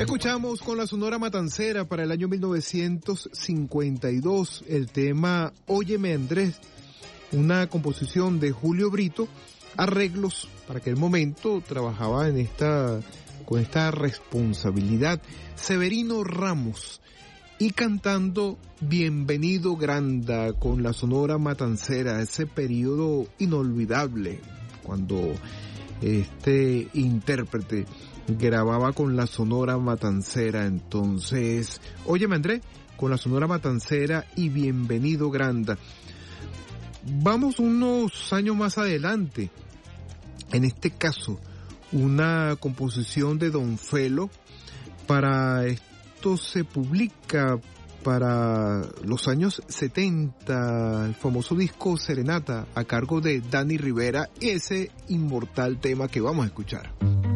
Escuchamos con la Sonora Matancera para el año 1952 el tema Óyeme Andrés, una composición de Julio Brito, arreglos para aquel momento trabajaba con esta responsabilidad Severino Ramos, y cantando Bienvenido Granda con la Sonora Matancera, ese periodo inolvidable cuando este intérprete grababa con la Sonora Matancera. Entonces, Óyeme Andrés con la Sonora Matancera y Bienvenido Granda. Vamos unos años más adelante, en este caso una composición de Don Felo. Para esto se publica para los años 70 el famoso disco Serenata a cargo de Danny Rivera, ese inmortal tema que vamos a escuchar.